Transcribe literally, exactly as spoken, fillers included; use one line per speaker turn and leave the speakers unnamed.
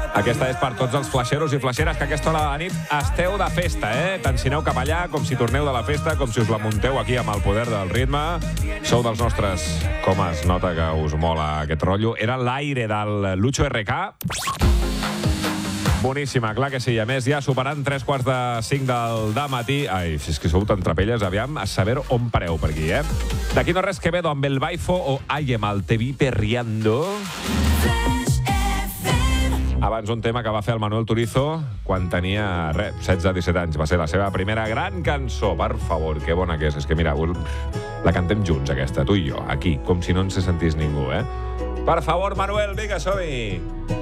Aquesta és per tots els flaixeros i flaixeres que a aquesta hora de la nit esteu de festa, eh? Tant si aneu cap allà, com si torneu de la festa, com si us la munteu aquí amb el poder del ritme. Sou dels nostres. Com es nota que us mola aquest rotllo. Era l'aire del Lucho R K. Boníssima, clar que sí. A més, ja superant tres quarts de cinc del dematí. Ai, si és que sou tan trapelles, aviam, a saber on pareu per aquí, eh? D'aquí no res que ve Don Belbaifo o Ayemal, te vi perreando. Abans un tema que va fer el Manuel Turizo quan tenia, res, setze disset anys. Va ser la seva primera gran cançó. Per favor, que bona que és. És que mira, la cantem junts, aquesta, tu i jo, aquí, com si no ens se sentís ningú, eh? Per favor, Manuel, vinga, som-hi!